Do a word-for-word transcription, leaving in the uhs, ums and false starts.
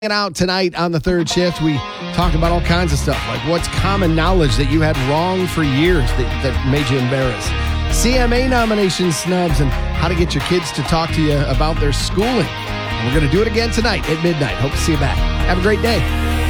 Out tonight on the third shift, we talk about all kinds of stuff, like what's common knowledge that you had wrong for years that, that made you embarrassed, C M A nomination snubs, and how to get your kids to talk to you about their schooling. And we're going to do it again tonight at midnight. Hope to see you back. Have a great day.